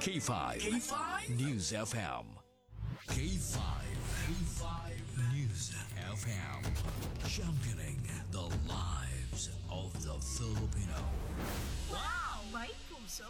K5. K5 News FM. K5. K5 News FM. Championing the lives of the Filipino. Wow! May puso!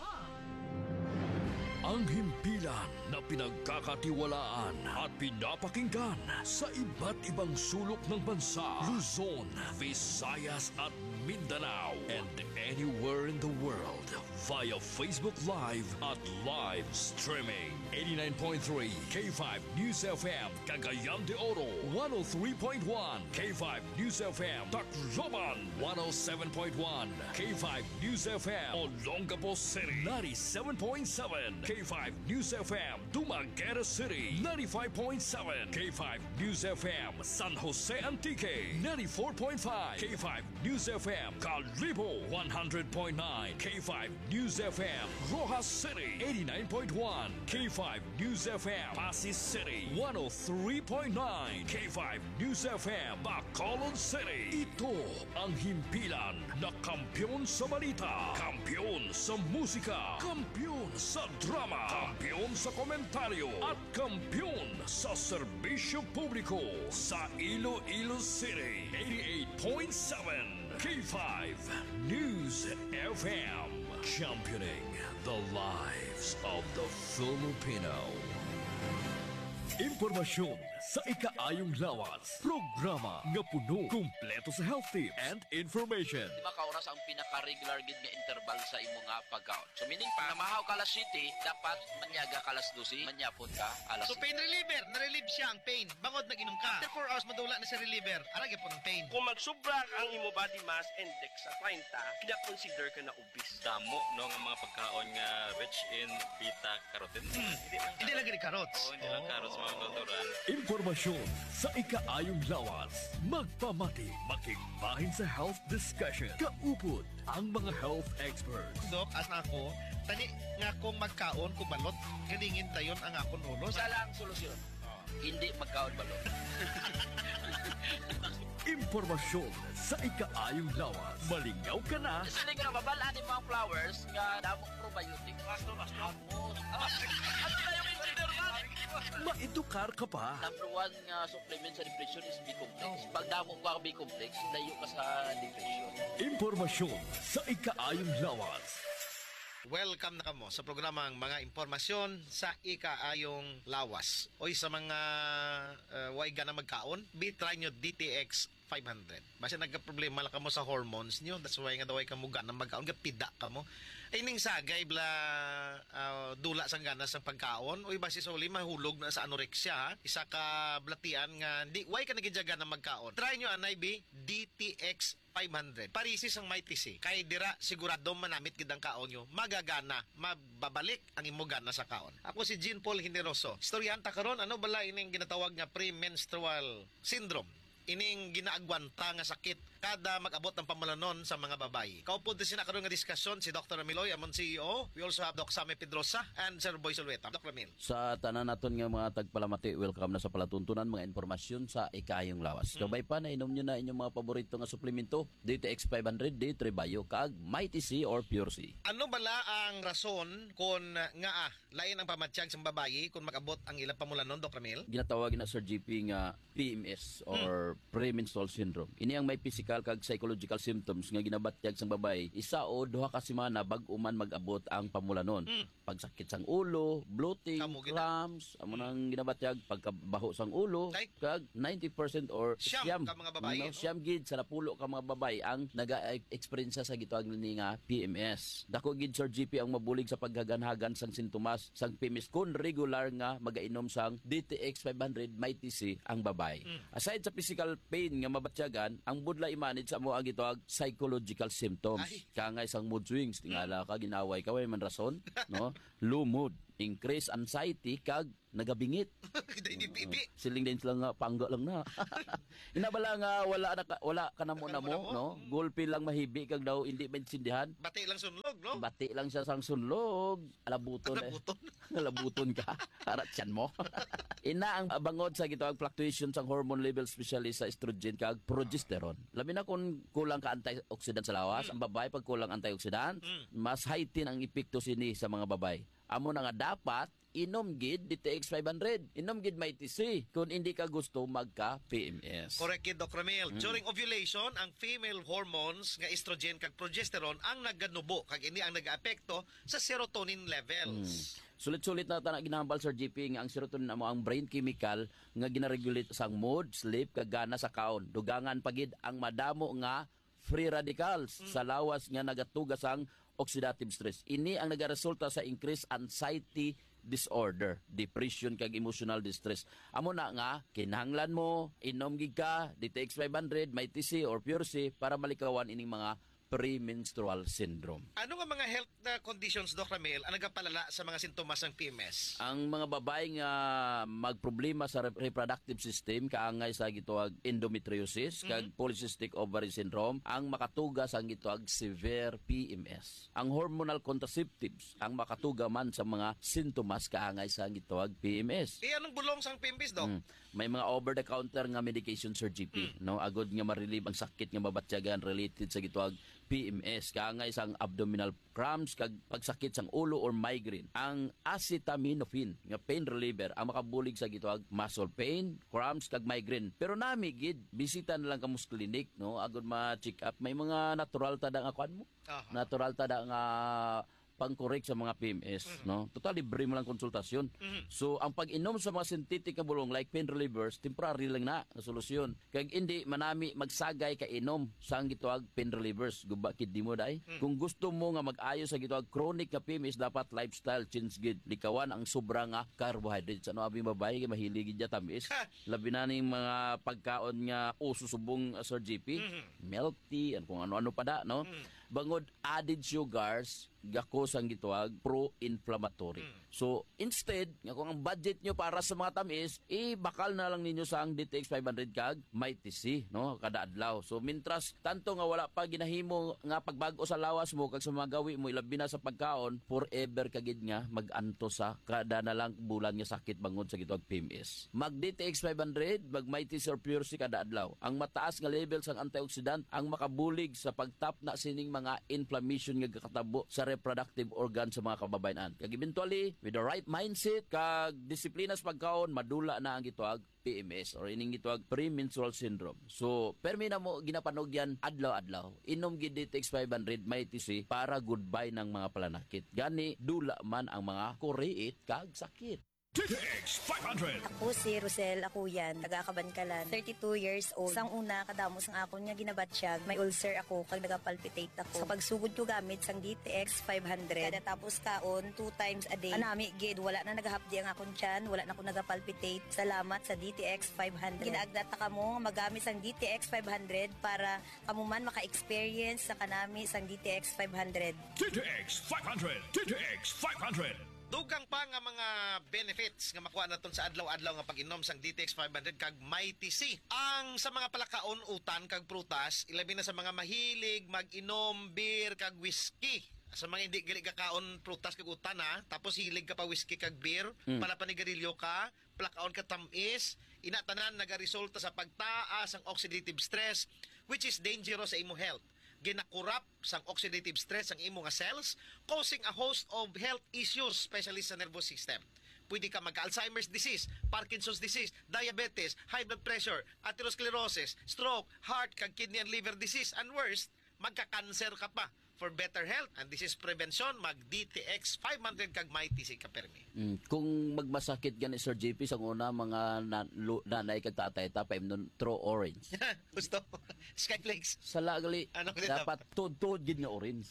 Ang himpilan na pinagkakatiwalaan at pinapakinggan sa iba't ibang sulok ng bansa, Luzon, Visayas at Mindanao, and anywhere in the world via Facebook Live at live streaming. 89.3 K5 News FM Cagayan de Oro, 103.1 K5 News FM Tacloban, 107.1 K5 News FM Olongapo City, 97.7 K5 News FM Dumaguete City, 95.7 K5 News FM San Jose Antique, 94.5 K5 News FM Calibo, 100.9 K5 News FM Rojas City, 89.1 K5 News FM Pasig City, 103.9 K5 News FM Bacolod City. Ito ang himpilan na kampiyon sa balita, kampiyon sa musika, kampiyon sa drama, kampiyon sa komentaryo at kampiyon sa serbisyo publiko sa Iloilo City. 88.7 K5 News FM, championing the lives of the Filipino. Impormasyon sa ikaayong lawas. Programa nga puno, kumpleto sa health tips and information. 5 oras ang pinaka-regular gid nga interval sa imo nga pagkaon. So meaning pa, namahaw ka alas 7, dapat manyaga ka alas 12, manyapon ka alas 7. So pain reliever, na-relieve siya ang pain. Bangod nag-inom ka. After 4 hours, madula na sa reliever. Aragya po ng pain. Kung magsubra ang imo body mass index sa 30, kina-consider ka na obese. Damo no nga mga pagkaon nga rich in beta-carotene. Hindi lang gani carrots. Oo, hindi lang carrots mga kulturan. Impormasyon sa ikaayong lawas. Magpamati, makigbahin sa health discussion. Kaupod ang mga health experts. Dok, as na ako, tani nga kong magkaon ko balot, kalingin tayon ang akong ulo. Isa lang ang solusyon. Hindi magkaon balot. Impormasyon sa ikaayong lawas. Malingaw ka na. Kasi hindi ka na babalaan yung mga flowers nga damong probiotic. Pasto. At sila yung engineer man. Maedukar ka pa. Number 1 nga supplement sa depression is B-complex. Pag damo ka B-complex, layo ka sa depression. Impormasyon sa ikaayong lawas. Welcome na kamo sa programang mga impormasyon sa ikaayong lawas. Oy, sa mga way na magkaon, try nyo DTX 500. Basta nagka-problema lang kamo sa hormones nyo. That's why nga daw ay kamuga na magkaon. Pida kamo. Ay ning sagay bla dula sang ganas sa pagkaon. Oy, basi sa uli mahulog na sa anorexia. Ha? Isa ka blatian nga di way ka nagidyaga na magkaon. Try nyo anay DTX 500. Parisis ang may tisi. Kay dira sigurado manamit gid ang kaon nyo. Magagana, mababalik ang imo gana sa kaon. Ako si Jean Paul Generoso. Istoryanta karon ano bala ining ginatawag nga premenstrual syndrome. Ining ginaagwanta nga sakit kada mag-abot ng pamulanon sa mga babae. Kaupo din sina karon nga diskusyon si Dr. Amiloy, amon CEO. We also have Doc Sammy Pedrosa and Sir Boy Solweta. Dr. Amil. Sa tanan naton nga mga tagpalamati, welcome na sa palatuntunan mga informasyon sa ikayong lawas. Kabay pa na inom nyo na inyong mga paborito nga suplemento, DTX 500, D3 Bio, kaag Mighty C or Pure C. Ano bala ang rason kung nga lain ang pamatsyag sa babae kung mag-abot ang ilang pamulanon, Dr. Amil? Ginatawag na Sir GP nga PMS or premenstrual syndrome. Ini ang may physical kag psychological symptoms nga ginabatyag sang babae. Isa o duha ka semana bag-o man mag-abot ang pamulanon. Pagsakit sang ulo, bloating, cramps, amo nang ginabatyag pagkabaho sang ulo, kag 90% or Siyam ka mga babae, no? Siyam gid sa napulo ka mga babae ang naga-experience sa gitawag ni nga PMS. Dako gid Sir GP ang mabulig sa paghaganhagan sang sintomas sang PMS kun regular nga magainom sang DTX 500 Mighty C ang babae. Aside sa physical pain nga mabatyagan, ang budla i-manage sa mo ang gitawag psychological symptoms. Kangay sang mood swings, tingala ka ginaway ka way man rason, no? Low mood, increase anxiety kag nagabingit. Siling din sila nga pangga lang na. Inabala nga wala ka na mo no? Gulpi lang mahibi kag daw hindi maintindihan. Bati lang sunlog, no? Bati lang siya sang sunlog. Alabuton. Alabuton ka. Harat siyan mo. Ina ang bangod sa gitawag fluctuation sang hormone level especially sa estrogen kag progesterone. Labi na kung kulang ka antioxidant sa lawas, ang babae pag kulang antioxidant, mas heighten ang epekto sini sa mga babae. amo na nga dapat inom gid DTX 500, inom gid may TC kung hindi ka gusto magka PMS. Correct kid, Doc Ramil. During ovulation, ang female hormones nga estrogen kag progesterone ang naganubo kag ini ang nagaapekto sa serotonin levels. Sulit-sulit na tanang ginahambal Sir GP nga ang serotonin amo ang brain chemical nga ginaregulate sang mood, sleep kag gana sa kaon. Dugangan pagid ang madamo nga free radicals sa lawas nga nagatugas ang oxidative stress. Ini ang nagaresulta sa increased anxiety disorder, depression kag emotional distress. Amo na nga kinahanglan mo inom gid ka DTX 500, may TC or Pure C para malikawan ining mga premenstrual syndrome. Ano nga mga health conditions, Doc Ramil, ang nagapalala sa mga sintomas ng PMS? Ang mga babae nga magproblema sa reproductive system kaangay sa gituag endometriosis kag polycystic ovary syndrome ang makatuga sa gituag severe PMS. Ang hormonal contraceptives ang makatuga man sa mga sintomas kaangay sa gituag PMS. Anong bulong sang PMS, Doc? May mga over-the-counter nga medication Sir GP, no? Agod nga ma-relieve ang sakit nga mabatyagan related sa gituag PMS, kaangay sang abdominal cramps kag pagsakit sang ulo or migraine. Ang acetaminophen nga pain reliever ang makabulig sa gituag muscle pain, cramps kag migraine. Pero nami gid bisita na lang kamos clinic, no? Agod ma-check up. May mga natural tada nga kuan mo. Natural tada nga pang-correct sa mga PMS, no? Total libre mo lang konsultasyon. So ang pag-inom sa mga synthetic nga bulong like pain relievers, temporary lang na solusyon. Kag hindi manami magsagay ka inom sa ang gituag pain relievers. Guba kid di mo dai. Kung gusto mo nga mag-ayo sa gituag chronic nga PMS, dapat lifestyle change gid. Likawan ang sobra nga carbohydrates. Ano abi babae kay mahilig gid tamis. Labi na ning mga pagkaon nga ususubong Sir GP, milk tea, and kung ano-ano pa da, no? Bangod added sugars, gako sang gituag pro-inflammatory. So instead nga kung ang budget nyo para sa mga tamis, bakal na lang ninyo sa ang DTX 500 kag may TC, no, kada adlaw. So mintras tanto nga wala pa ginahimo nga pagbago sa lawas mo kag sa mga gawi mo ilabi na sa pagkaon, forever kagid nga maganto sa kada na lang bulan nga sakit bangod sa gituag PMS. Mag DTX 500, mag may TC or Pure C kada adlaw. Ang mataas nga level sang antioxidant ang makabulig sa pagtap na sining mga inflammation nga kakatabo sa reproductive organ sa mga kababayan. Kag eventually, with the right mindset kag disiplina sa pagkaon, madula na ang gituag PMS or ining gituag premenstrual syndrome. So, permi na mo ginapanog yan adlaw-adlaw. Inom gid DTX 500 may TC para goodbye ng mga palanakit. Gani dula man ang mga kuriit kag sakit. DTX 500. Ako si Rosel Akuyan, taga Kabankalan, 32 years old. Sang una, kadamos ang akon nga ginabatsyag, may ulcer ako, kag nagapalpitate ako. Sa pagsugod ko gamit sang DTX 500, kada tapos kaon, 2 times a day. Anami, gid, wala na nagahapdi ang akon tiyan, wala na ako nagapalpitate. Salamat sa DTX 500. Ginaagdata ka mo, magamit sang DTX 500 para kamuman maka-experience sa kanami sang DTX 500. DTX 500. DTX 500. Dugang pa nga mga benefits nga makuha naton sa adlaw-adlaw nga pag-inom sang DTX 500 kag may TC. Ang sa mga palakaon utan kag prutas, ilabi na sa mga mahilig mag-inom beer kag whiskey. Sa mga hindi gali kakaon prutas kag utan tapos hilig ka pa whiskey kag beer, para panigarilyo ka, palakaon ka tamis, inatanan nagaresulta sa pagtaas ang oxidative stress which is dangerous sa imo health. Ginakurap sang oxidative stress ang imo nga cells, causing a host of health issues, especially sa nervous system. Pwede ka magka-Alzheimer's disease, Parkinson's disease, diabetes, high blood pressure, atherosclerosis, stroke, heart, kag kidney and liver disease, and worst, magka-cancer ka pa. For better health and disease prevention, mag DTX 500 kag may TC ka permi. Kung magmasakit gani Sir JP sa una mga nanay kag tatay ta nun throw orange. Gusto? Skyflakes. Sa lagali Ano dapat tuod gid nga orange.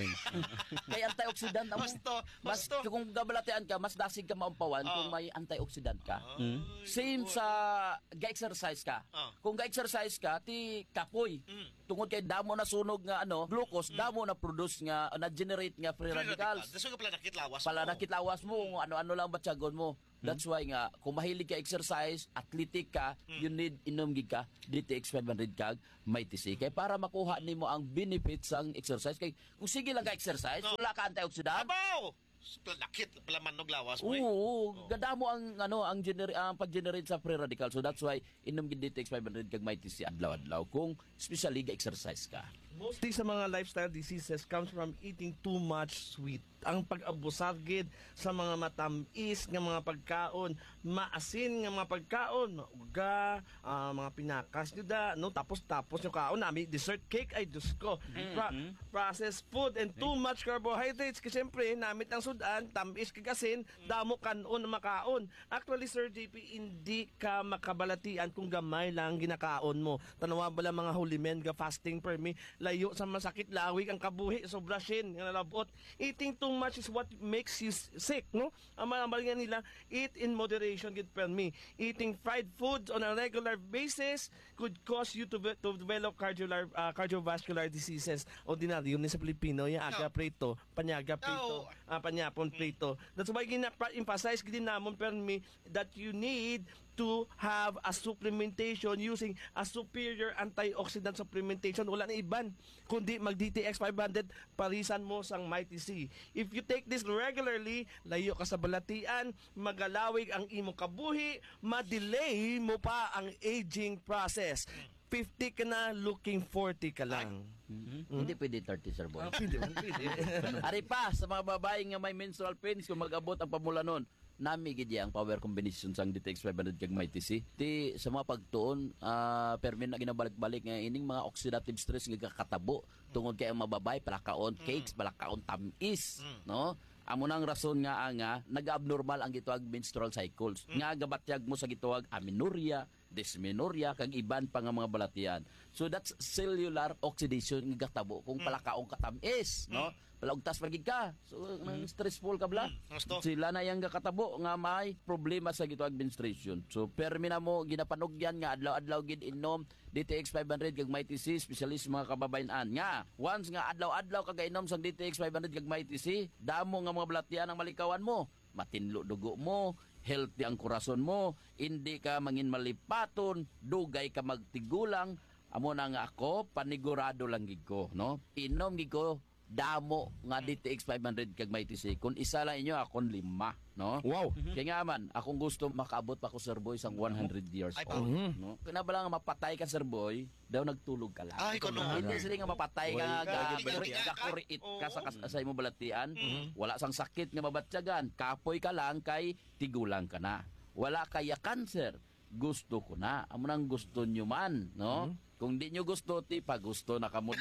Kay antioxidant amo. Mas kung gabalatian ka mas dasig ka maumpawan kung may antioxidant ka. Same sa ga-exercise ka. Kung ga-exercise ka ti kapoy. Tungod kay damo na sunog nga glucose, damo na produce nga na-generate nga free radicals. Daso nga pala nakitlawas mo. Pala nakitlawas mo kung ano-ano lang batyagon mo. That's why nga kung mahilig ka exercise, athletic ka, you need inom gid ka DTX 500 kag may TC kay para makuha nimo ang benefits sang exercise kay kung sige lang ka exercise, wala ka antioxidant. Abaw! Nakit pala manog lawas mo. Oo, gadamo ang ang pag-generate sa free radical. So that's why inom gid DTX 500 kag may TC adlaw-adlaw kung especially ga exercise ka. Mostly sa mga lifestyle diseases comes from eating too much sweet. Ang pag-abusar gid sa mga matamis nga mga pagkaon, maasin nga mga pagkaon, mauga, mga pinakas da, no, tapos yung kaon nami dessert cake ay Diyos ko. Processed food and too much carbohydrates kasi syempre namit ang sudan, tamis kagasin, damo kanon na makaon. Actually Sir JP, hindi ka makabalatian kung gamay lang ginakaon mo. Tanawa bala mga holy men ga fasting per me, layo sa masakit lawig ang kabuhi sobra shin nga nalabot. Eating too much is what makes you sick, no? Ang mga nila, eat in moderation gid per me. Eating fried foods on a regular basis could cause you to develop cardiovascular diseases. Ordinaryo ni sa Pilipino yung aga prito, panyaga prito, panyapon prito. That's why gina-emphasize gid namon per me that you need to have a supplementation using a superior antioxidant supplementation. Wala na iban kundi mag DTX 500 parisan mo sang Mighty C. If you take this regularly, layo ka sa balatian, magalawig ang imong kabuhi, ma-delay mo pa ang aging process. 50 ka na, looking 40 ka lang. Hindi pwede 30, Sir Boy. Pwede. Ari pa, sa mga babae nga may menstrual pains, kung mag-abot ang pamulanon, nami gid ang power combination sang DTX 500 kag Mighty C. Ti sa mga pagtuon permin na ginabalik-balik nga ining mga oxidative stress nga kakatabo tungod kay ang mababay palakaon cakes, palakaon tamis, no? Amo nang rason nga nag-abnormal ang gituag menstrual cycles. Nga gabatyag mo sa gituag amenorrhea, dysmenorrhea kag iban pa nga mga balatian. So that's cellular oxidation nga gatabo kung palakaong katamis, no? Palagtas pagig ka. So nang stressful ka bla. Sila na yang kakatabo nga may problema sa gituag menstruation. So permi na mo ginapanugyan nga adlaw-adlaw gid inom DTX 500 kag Mighty C, especially sa mga kababayan-an nga once nga adlaw-adlaw ka gainom sang DTX 500 kag Mighty C, damo nga mga balatian ang malikawan mo, matinlo dugo mo, healthy ang kurason mo, hindi ka mangin malipaton, dugay ka magtigulang. Amo na nga ako panigurado lang gid ko, no? Inom gid ko damo nga DTX 500 kag Mighty C. Kung isa lang inyo, akong 5, no? Wow. Kaya nga man, akong gusto makaabot pa ko, Sir Boy, sang 100 years old, no? Kaya ba lang mapatay ka, Sir Boy, daw nagtulog ka lang. Ay, kuno. Hindi sila nga mapatay ka nga, Balikan. gakuriit ka sa imong balatian, wala sang sakit nga mabatyagan, kapoy ka lang kay tigulang ka na. Wala kaya cancer, gusto ko na. Amo nang gusto nyo man, no? Kung di nyo gusto, pa gusto na kamuda.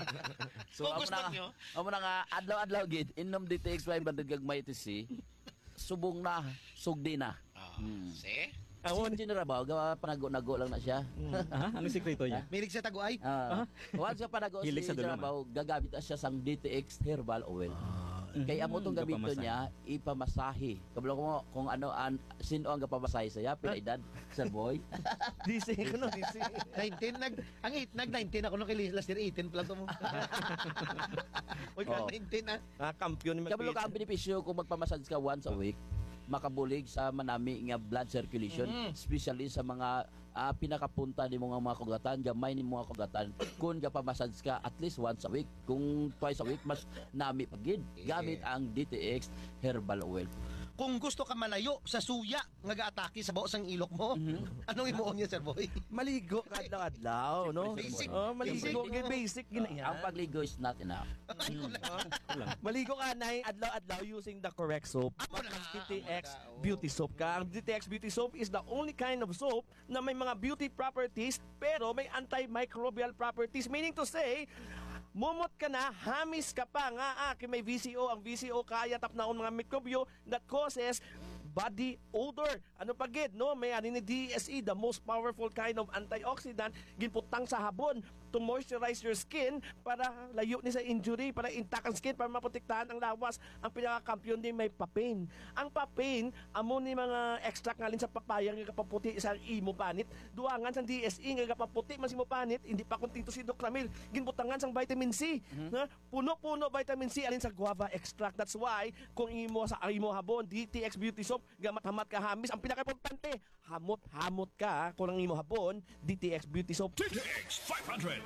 So, amo na nga, adlaw-adlaw gid, inom DTX 500 kag Mighty C, subong na, sugdi na. See? Awon general gawa panago-nago lang na siya. Ano sikreto niya? Milig sa taguay? Once sa panago si Hilig sa general dulaman. gagamit na siya sang DTX herbal oil. Kaya amo tong gamito niya ipamasahe. Kabalo ko kung ano sino ang gapamasahe sa ya pila edad, Sir Boy. DC ko no, DC. 19 nag-19 ako no kay last year 18 pala to mo. Oy, 19 Kampiyon ni Kabalo ka ang benepisyo kung magpamassage ka once a week, makabulig sa manami nga blood circulation, especially sa mga pinakapunta ni mga kugatan, gamay ni mga kugatan. Kung gapamassage ka at least once a week, kung twice a week, mas nami pagid. Gamit ang DTX herbal oil. Kung gusto ka malayo sa suya nga gaatake sa baos ang ilok mo, anong imuon niya, Sir Boy? Maligo ka adlaw-adlaw, no? Basic. Maligo basic gina yan. Ang pagligo is not enough. Maligo ka na adlaw-adlaw using the correct soap. DTX Beauty Soap ka. Ang DTX Beauty Soap is the only kind of soap na may mga beauty properties pero may antimicrobial properties. Meaning to say, mumot ka na, hamis ka pa nga may VCO. Ang VCO kaya tapnaon mga mikrobyo that causes body odor. Ano pa gid, no? May ani ni DSE, the most powerful kind of antioxidant, ginputang sa habon to moisturize your skin para layo ni sa injury, para intact ang skin, para maprotektahan ang lawas. Ang pinaka-kampiyon din may papain. Ang papain, amo ni mga extract ngalin sa papaya nga kapaputi sa imo panit. Duangan sa DSE nga kapaputi man si mo panit, hindi pa kunting to si Docramil. Ginbutangan sang vitamin C. Na puno-puno vitamin C alin sa guava extract. That's why kung imo sa imo habon, DTX Beauty Soap, gamat-hamat ka hamis, ang pinaka-importante, hamot-hamot ka kung ang imo habon, DTX Beauty Soap. DTX 500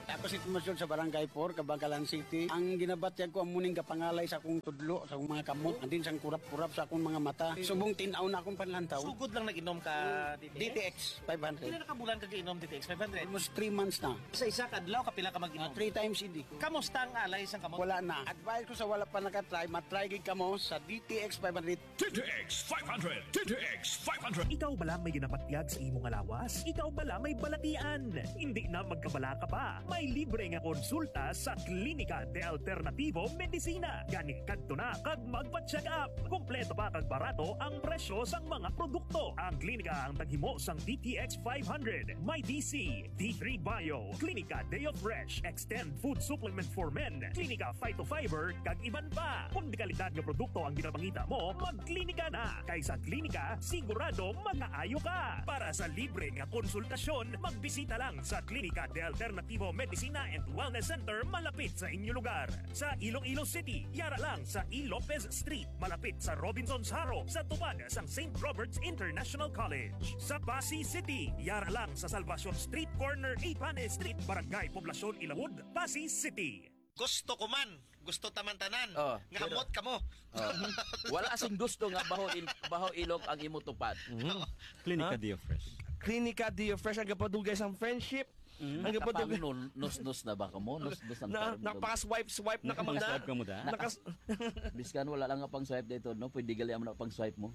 Ako si Tumasyon sa Barangay 4, Kabangkalan City. Ang ginabatyag ko ang muning kapangalay sa akong tudlo, sa akong mga kamot, andin sang kurap-kurap sa akong mga mata. Subong tinaw na akong panlantaw. Sugod lang nag-inom ka DTX 500. Pila na ka bulan ka giinom DTX 500? Almost 3 months na. Sa isa ka adlaw kapila ka mag-inom? 3 times hindi. Kamusta ang alay sa kamot? Wala na. Advice ko sa wala pa nakatry, matry gid kamo sa DTX 500. DTX 500! DTX 500! Ikaw bala may ginapatyag sa imong alawas? Ikaw bala may balatian? Hindi na magkabala ka pa. May libre nga konsulta sa Klinika de Alternativo Medicina. Gani kadto na kag magpa-check up. Kompleto pa kag barato ang presyo sang mga produkto. Ang klinika ang taghimo sang DTX 500, My DC, D3 Bio, Klinika Day of Fresh, Extend Food Supplement for Men, Klinika Phytofiber kag iban pa. Kung di kalidad nga produkto ang ginapangita mo, magklinika na. Kaysa klinika, sigurado makaayo ka. Para sa libre nga konsultasyon, magbisita lang sa Klinika de Alternativo Medicina and Wellness Center malapit sa inyo lugar. Sa Iloilo City, yara lang sa E. Lopez Street, malapit sa Robinson's Haro, sa tubad sang St. Robert's International College. Sa Pasig City, yara lang sa Salvacion Street, corner Ipane Street, Barangay Poblacion, Ilawod, Pasig City. Gusto ko man, gusto taman-tanan. Nga pero- amot ka mo. Wala sing gusto nga baho ilog ang imutupad. Klinika Dio Fresh. Klinika Dio Fresh ang gapadugay sang friendship. Ang Kapag gapadugay. nus-nus na ba ka mo? Nus-nus ang term. Nakapaka-swipe na ka magda. Nakapag-swipe ka mo da? Biskan wala lang nga pang swipe dito, no? Pwede gali mo na pang swipe mo.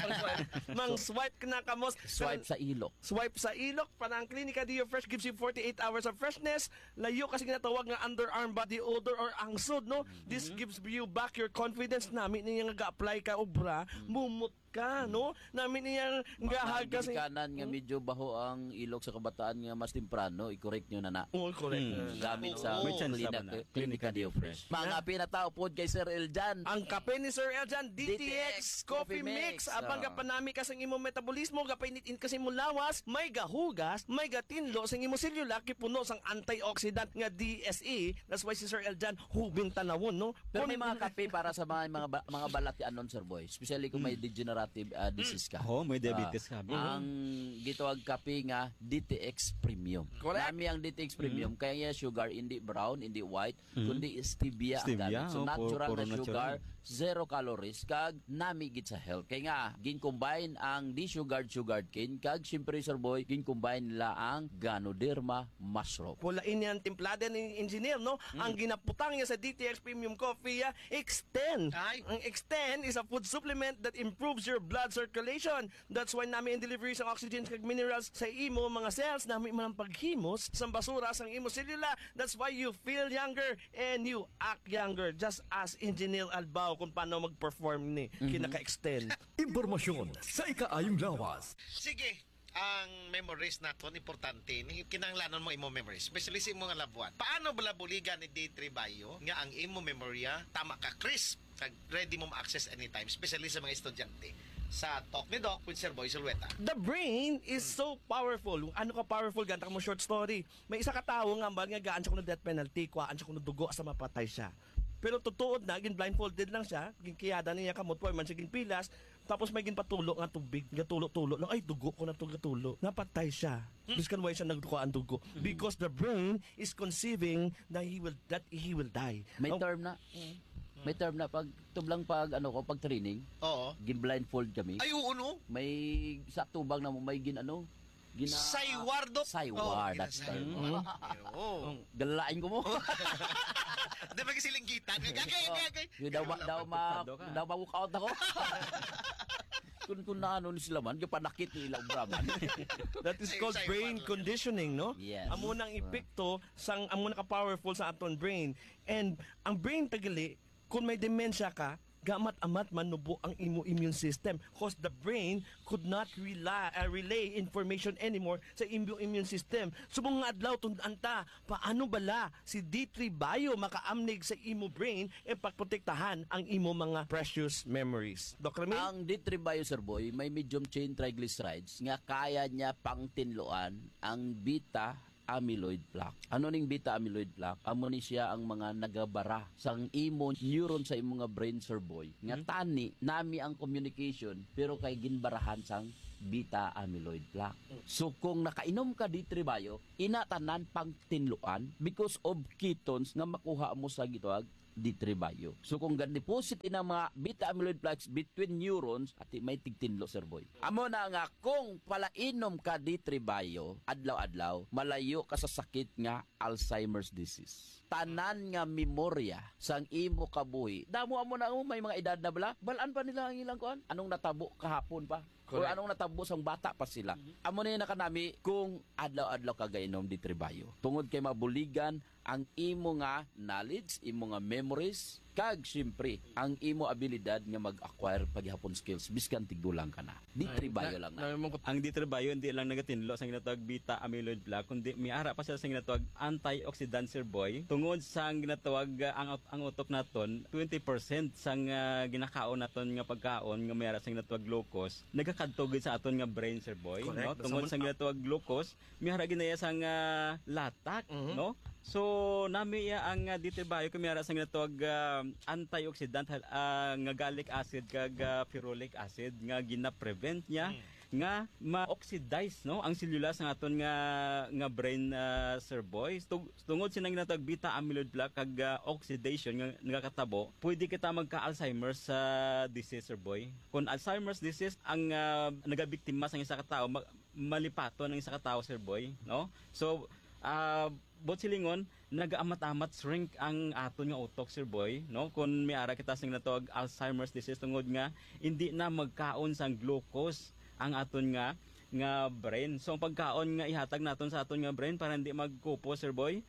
Mang swipe ka na ka mo. Swipe sa ilok. Swipe sa ilok. Panang Klinika Dio Fresh gives you 48 hours of freshness. Layo kasi ginatawag nga underarm body odor or angsod, no? This gives you back your confidence. Namin niya nga ga-apply ka obra, mumut ka, no? Namin niya nga haga sa... kanan nga medyo baho ang ilok sa kabataan nga mas temprano, i-correct nyo na na. Oh, correct. Gamit sa May chance na ba na? Klinika Dio Fresh. Mga pinatao po kay Sir Eljan. Ang kape ni Sir Eljan, DTX Coffee Mix. Abang gapanami ka sa imong metabolismo, gapainitin kasi mo lawas, may gahugas, may gatinlo sa imong selula, kipuno sang antioxidant nga DSE. That's why si Sir Eljan hubin tanawon, no? Pero may mga kape para sa mga balati anon, Sir Boy. Especially kung may degenerative disease ka. Oh, may diabetes ka. Ang gitawag kape nga DTX Premium. Correct. Nami ang DTX Premium kaya sugar hindi brown, hindi white, kundi stevia ang Stevia, gamit. So oh, natural puro na sugar, zero calories kag nami gid sa health. Kaya nga gin-combine ang sugared cane kag syempre Sir Boy gin-combine nila ang Ganoderma mushroom. Pulain yan timplada ni engineer, no? Ang ginaputang niya sa DTX Premium Coffee, Extend. Ay. Ang Extend is a food supplement that improves your blood circulation. That's why namin delivery sa oxygen kag minerals sa imo mga cells, namin man ang paghimos sa basura sa imo selula. That's why you feel younger and you act younger. Just as Engineer Albao kung paano mag-perform ni kinaka-extend. Impormasyon sa ikaayong lawas. Sige, ang memories naton importante ni kinahanglanon mo imo memories especially sa imo nga labuan. Paano bala buligan ni D3 Bio nga ang imo memorya tama ka crisp kag ready mo ma-access anytime especially sa mga estudyante sa Talk ni Doc with Sir Boy Sulweta. The brain is so powerful. Ano ka powerful? Ganta ka mo short story. May isa ka tao nga ba nga gaan siya kuno death penalty, kuhaan siya kuno dugo sa mapatay siya. Pero tutuod na, gin blindfolded lang siya, gin kiyada niya kamot po, man siya gin pilas, tapos may gin patulo nga tubig, gatulo-tulo lang, ay dugo ko na tulo. Napatay siya. Biskan why siya nagduko ang dugo? Because the brain is conceiving that he will die. May term na. May term na pag tublang pag pag training, Oo. gin blindfold kami. Ay oo no. May sa tubang na may gina Saywar, Doc. Saywar, Oh, that's the term. Oo. Galalain ko mo. Di ba kasi linggitan? Gagay. Yung daw ma-walk out ako. Kung na sila man, yung panakit nila Braman. That is called Say brain one. conditioning, no? Yes. Amo nang epekto sang amo na ka powerful sa aton brain. And ang brain tagali kung may dementia ka, gamat-amat manubo ang imo immune system because the brain could not relay information anymore sa imo immune system. Subong nga adlaw tund-anta, paano bala si D3 Bio makaamnig sa imo brain e pagprotektahan ang imo mga precious memories. Dr. Ramil? Ang D3 Bio, Sir Boy, may medium chain triglycerides nga kaya niya pang tinloan ang beta amyloid plaque. Ano ning beta amyloid plaque? Amo ni siya ang mga nagabara sang imo neuron sa imong nga brain, sir boy. Nga tani nami ang communication pero kay ginbarahan sang beta amyloid plaque. So kung nakainom ka D3 Bio, inatanan pang tinluan because of ketones nga makuha mo sa gitawag D3 Bio. So kung gan-deposit ina mga beta amyloid plaques between neurons at may tigtinlo, sir boy. Amo na nga kung palainom ka D3 Bio adlaw-adlaw, malayo ka sa sakit nga Alzheimer's disease. Tanan nga memorya sang imo kabuhi. Damo amo na may mga edad na bala, balaan pa nila ang ilang kuan. Anong natabo kahapon pa? O anong natabo sang bata pa sila. Amo na yun nakanami kung adlaw-adlaw ka gainom D3 Bio. Tungod kay mabuligan ang imo nga knowledge, imo nga memories, kag siyempre ang imo abilidad nga mag-acquire paghihapon skills biskan tigulang ka na. D3 Bio lang na. Ang D3 Bio hindi lang nagatinlo sa ginatawag beta amyloid plaque kundi miara pa siya sa ginatawag antioxidant, sir boy. Tungod sa ginatawag ang utok naton 20% sang ginakaon naton nga pagkaon nga miara sa ginatawag glucose nagakadtog sa aton nga brain, sir boy. No? Tungod sa ginatawag glucose miara ginaya sang latak, no? So nami ya ang D3 Bio kumiyara sa ginatawag antioxidant nga gallic acid kag ferulic acid nga gina-prevent niya nga ma-oxidize, no, ang selula sa aton nga brain, sir boy. Tungod sinang ginatawag beta amyloid plaque kag oxidation nga nagakatabo, pwede kita magka-Alzheimer's disease, sir boy. Kung Alzheimer's disease ang nagabiktima sa isa ka tawo, malipaton ang isa ka tawo, sir boy, no? So bot silingon nagaamat-amat shrink ang aton nga utok, sir boy, no? Kung may ara kita sing natawag Alzheimer's disease tungod nga hindi na magkaon sang glucose ang aton nga brain. So ang pagkaon nga ihatag naton sa aton nga brain para hindi magkupo, sir boy,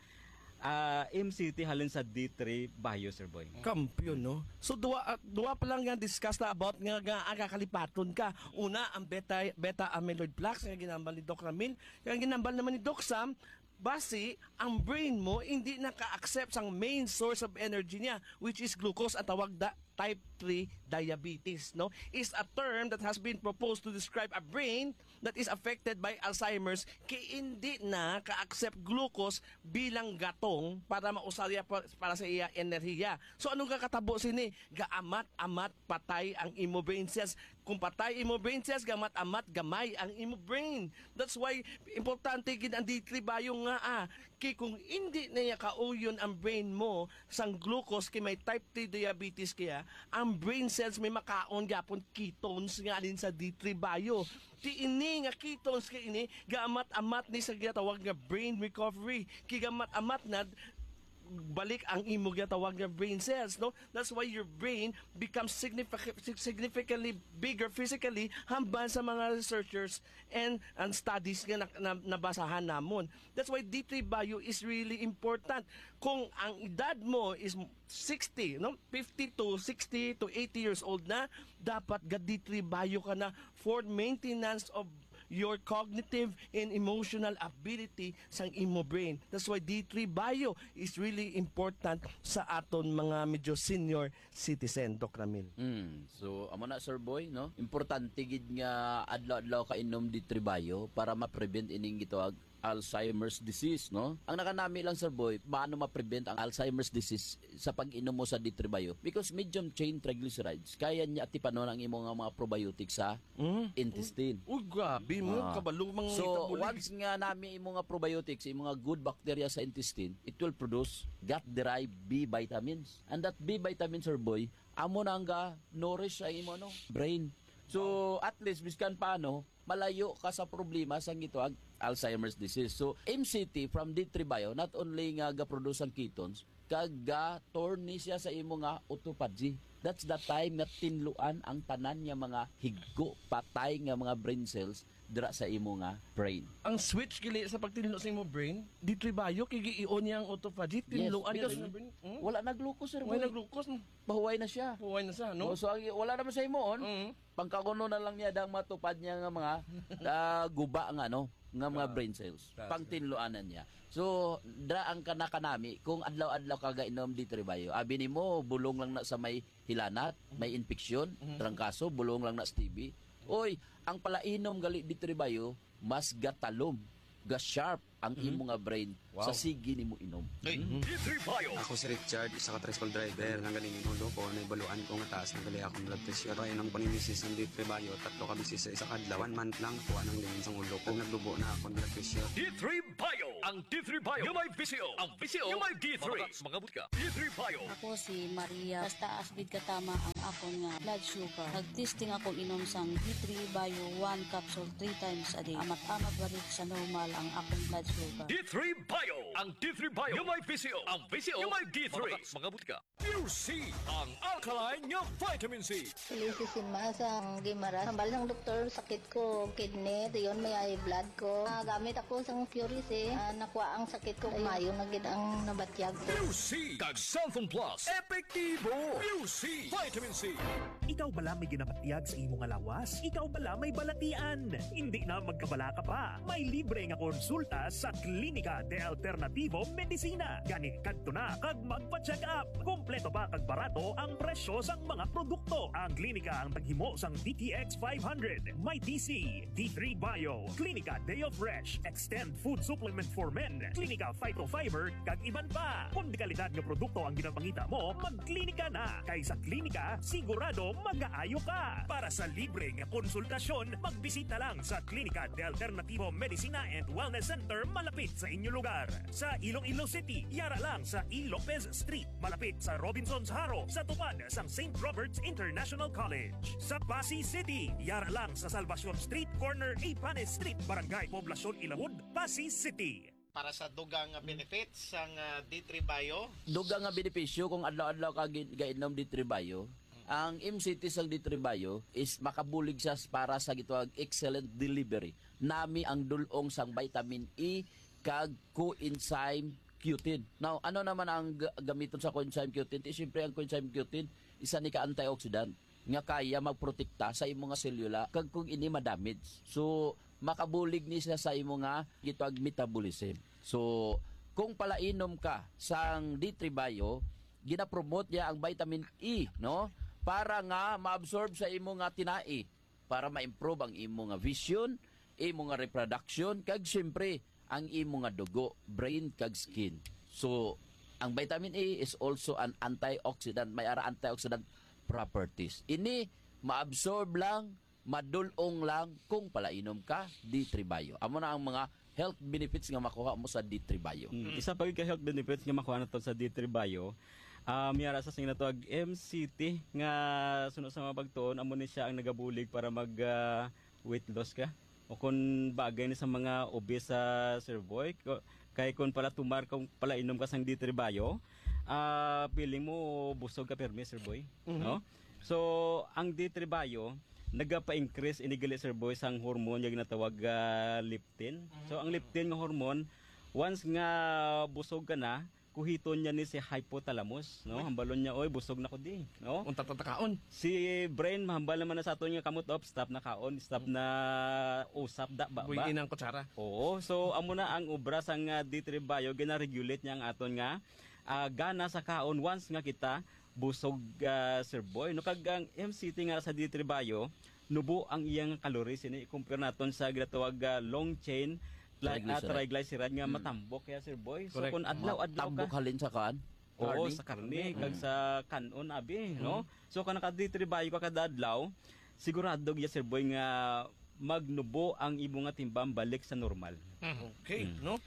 MCT halin sa D3 Bio, sir boy. Kampiyon, no? So duwa pa lang nga discuss na about nga kakalipaton ka. Una, ang beta amyloid plaques nga ginambal ni Doc Ramil. Nga ginambal naman ni Doc Sam, base ang brain mo hindi naka-accept ang main source of energy niya, which is glucose, at tawag type 3 diabetes, no? Is a term that has been proposed to describe a brain that is affected by Alzheimer's kay hindi na ka-accept glucose bilang gatong para mausarya para sa iya enerhiya. So anong kakatabo sini? Gaamat-amat patay ang imo brain cells. Kung patay imo brain cells, gamat-amat gamay ang imo brain. That's why importante gid ang D3 Bio nga kay kung hindi na niya kauyon ang brain mo sang glucose kay may type 3 diabetes kaya ang brain cells may makaon gapon ketones nga din sa D3 Bio. Ti ini nga ketones kay ini gamat-amat ni sa ginatawag nga brain recovery. Kay gamat-amat na balik ang imo ginatawag nga brain cells, no? That's why your brain becomes significantly bigger physically hamban sa mga researchers and studies nga nabasahan namon. That's why D3 Bio is really important. Kung ang edad mo is 60, no? 50 to 60 to 80 years old na, dapat ga D3 Bio ka na for maintenance of your cognitive and emotional ability sang imo brain. That's why D3 Bio is really important sa aton mga medyo senior citizen, Doc Ramil. So amo na, sir boy, no? Importante gid nga adlaw-adlaw ka inom D3 Bio para ma-prevent ining gitawag Alzheimer's disease, no? Ang nakanami lang, sir boy, paano ma-prevent ang Alzheimer's disease sa pag-inom mo sa D3 Bio? Because medium chain triglycerides, kaya niya atipanon ang imong mga probiotics sa intestine. Grabe mo, kabalumang so, once nga nami imong probiotics, imong good bacteria sa intestine, it will produce gut-derived B vitamins. And that B vitamins, sir boy, amo na nga nourish sa imo brain. So, at least, biskan paano, malayo ka sa problema sa gitawag Alzheimer's disease. So, MCT from D3 Bio, not only nga ga-produce ang ketones, kaga-torni siya sa imo nga autophagy. That's the time nga tinluan ang tanan nga mga higgo, patay nga mga brain cells dira sa imo nga brain. Ang switch gili sa pagtinlo sa imo brain, D3 Bio kay gi-ion niya ang autophagy, tinluan niya sa brain. Wala na glucose, sir. Wala na glucose. Pahuway na siya. Pahuway na siya, no? So wala naman sa imo pangkakuno na lang niya dang matupad niya nga mga guba nga nga mga brain cells. Pangtinluanan niya. So, dra ang kanakanami, kung adlaw-adlaw ka gainom D3 Bio, abi nimo bulong lang na sa may hilanat, may infeksyon, trangkaso, bulong lang na sa TB. Oy, ang palainom gali D3 Bio, mas gatalom, ga-sharp, ang imo nga brain Wow. sa sige nimo inom. D3 Bio. Ako si Richard, isa ka tricycle driver. Nang galing ulo ko, naibaluan ko nga taas ng gali akong blood pressure. Kaya nang panimisis ng D3 Bio, 3 ka bisis sa isa kadlaw. 1 month lang, kuha ng lingin sa ulo ko. Nagdubo na akong blood pressure. D3 Bio. Ang D3 Bio. Yung may VCO. Ang VCO. Yung may D3. Mga butka. D3 Bio. Ako si Maria. Basta asbid katama ang akong nga blood sugar. Nag-testing akong inom sang D3 Bio 1 capsule 3 times a day. Amat-amat balik sa normal ang akong blood sugar. D3 Bio. Ang D3 Bio. Yung may VCO. Ang VCO. Yung may D3. Mga butka. Pure C. Ang alkaline ng vitamin C. Silisisin masang gimara. Sambal ng doktor, sakit ko, kidney, yun may ay blood ko. Gamit ako sa Puris nakuha ang sakit ko. Mayo na gid ang nabatyag ko. Pure C. Kag Cellphone Plus. Epektibo. Pure C. Vitamin C. Ikaw bala may ginapatyag sa imong alawas? Ikaw bala may balatian? Hindi na magkabala ka pa. May libre nga konsulta sa Klinika de Alternativo Medicina. Gani kadto na kag magpa-check up. Kompleto ba kag barato ang presyo sang mga produkto? Ang klinika ang taghimo sang DTX 500, may DC, D3 Bio, Klinika Deo Fresh, Extend Food Supplement for Men, Klinika Phytofiber, kag iban pa. Kung di kalidad nga produkto ang ginapangita mo, magklinika na. Kay sa klinika, sigurado mag-aayo ka. Para sa libre nga konsultasyon, magbisita lang sa Klinika de Alternativo Medicina and Wellness Center malapit sa inyong lugar. Sa Iloilo City, yara lang sa E. Lopez Street, malapit sa Robinson's Haro, sa tupad sang St. Robert's International College. Sa Pasig City, yara lang sa Salvacion Street, corner Ipanes Street, Barangay Poblacion Ilahud, Pasig City. Para sa dugang benefits sang D3 Bio, Dugang nga benepisyo kung adlaw-adlaw ka gainom D3 Bio, ang MCT sang D3 Bio is makabulig siya para sa gitawag excellent delivery. Nami ang dulong sang vitamin E kag coenzyme Q10. Now, ano naman ang gamiton sa coenzyme Q10? Siyempre, ang coenzyme Q10, isa ni ka-antioxidant nga kaya magprotekta sa imong nga selula kag kung ini madamage. So, makabulig ni siya sa imong nga gitawag metabolism. So, kung palainom ka sang D3 Bio, gina-promote niya ang vitamin E, no? Para nga ma-absorb sa imong nga tinai, para ma-improve ang imong nga vision, imong nga reproduction, kag siyempre, ang imong nga dugo, brain kag skin. So, ang vitamin A is also an antioxidant, may ara antioxidant properties. Ini maabsorb lang, madulong lang kung palainom ka D3 Bio. Amo na ang mga health benefits nga makuha mo sa D3 Bio. Isa pa ka health benefits nga makuha nato sa D3 Bio. Miyara sa sing natawag MCT nga sunod sa mga pagtuon amo ni siya ang nagabulig para mag weight loss ka. O kung bagay ni sa mga obese sa Sir Boy, kay kung pala tumar kung pala inom ka sang D3 Bio, feeling mo busog ka permi Sir Boy, no? So ang D3 Bio nagapa-increase inigali Sir Boy sang hormone nga ginatawag leptin. So ang leptin nga hormone once nga busog ka na, kuhiton niya ni si hypothalamus, no? Hambalon niya, oy, busog na ko di, no? Unta tatakaon. Si brain mahambal naman na sa aton nga kamot op, stop na kaon, stop na usap da ba. Buhin ang kutsara. Oo, so amo na ang obra sang D3 Bio gina-regulate niya ang aton nga gana sa kaon once nga kita busog Sir Boy. No kag ang MCT nga sa D3 Bio, nubo ang iyang calories ini i-compare naton sa ginatawag long chain triglyceride nga matambok kaya Sir Boy. So kung adlaw-adlaw ka tambok halin sa kan? Oo, sa karne kag sa kanon abi, no? So kana ka D3 Bio ka kada adlaw, sigurado ya Sir Boy nga magnubo ang imo nga timbang balik sa normal. Okay, no?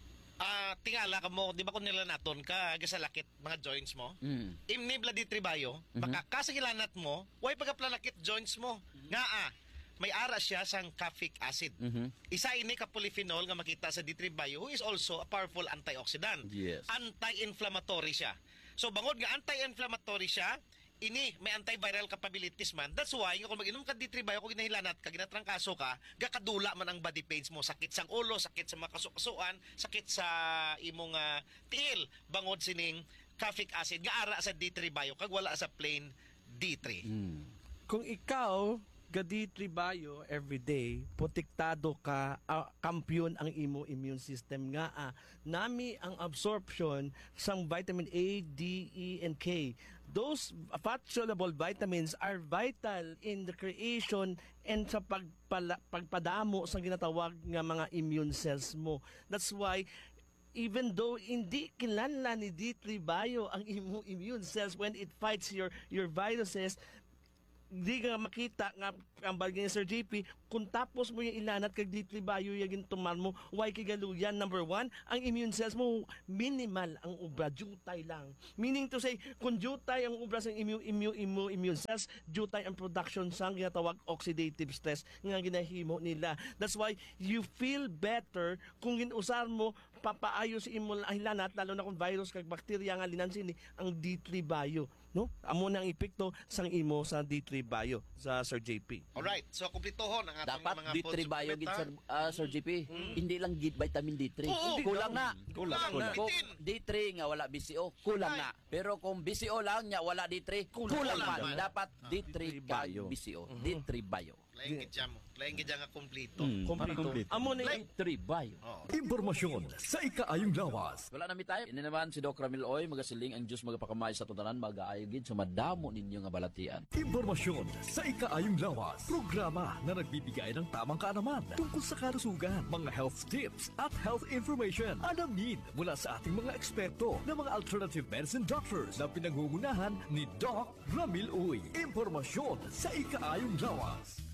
Tingala ka mo, di ba kung nilanaton ka, gasalakit mga joints mo? Imnibla D3 Bio, baka kasagilanat mo, way pagaplanakit joints mo. Nga may ara siya sang caffeic acid. Isa ini ka polyphenol nga makita sa D3 Bio who is also a powerful antioxidant. Yes. Anti-inflammatory siya. So bangod nga anti-inflammatory siya, ini may antiviral capabilities man. That's why kung mag-inom ka D3 Bio, kung ginahilanat ka, ginatrangkaso ka, gakadula man ang body pains mo. Sakit sang ulo, sakit sa makasukasuan, sakit sa imong tiil. Bangod sining caffeic acid nga ara sa D3 Bio, kag wala sa plain D3. Kung ikaw ga D3 Bio everyday, protektado ka, kampiyon ang imo immune system nga nami ang absorption sang vitamin A, D, E, and K. those fat-soluble vitamins are vital in the creation and sa pagpadamo sa ginatawag nga mga immune cells mo. That's why even though hindi kinlanlan ni D3 Bio ang immune cells when it fights your viruses, di ka makita nga ang bagay ni Sir JP kung tapos mo yung ilanat kag D3 Bio yung tumal mo, why kigaluyan? Number 1, ang immune cells mo minimal ang ubra, jutay lang. Meaning to say, kung jutay ang ubra sa immune cells, jutay ang production sa ginatawag oxidative stress nga ginahimo nila. That's why you feel better kung ginusar mo papaayo sa imong ilanat, lalo na kung virus kag bakterya nga linansin ang D3 Bio. No? Amo nang epekto sang imo sa D3 Bio sa Sir JP. Alright, so kumplitohon ang atong Dapat mga D3 food Bio supplement, gid ha? Sir JP. Hindi lang gid vitamin D3. Oo, Kulang na. Kulang. Kung D3 nga wala BCO, kulang na. Pero kung BCO lang nya wala D3, kulang pa. man. Dapat D3 kag BCO. D3 Bio. Laing gid mo. Laing gid nga kompleto. Kompleto. Amo na D3 Bio. Impormasyon sa ikaayong lawas. Wala na mi tayo. Ini naman si Doc Ramil Oy, magasiling ang Diyos magapakamay sa tutanan, mag-aayo gid sa madamo ninyo nga balatian. Impormasyon sa ikaayong lawas. Programa na nagbibigay ng tamang kaalaman tungkol sa kalusugan, mga health tips at health information. Alamin mula sa ating mga eksperto na mga alternative medicine doctors na pinangungunahan ni Doc Ramil Uy. Impormasyon sa ikaayong lawas.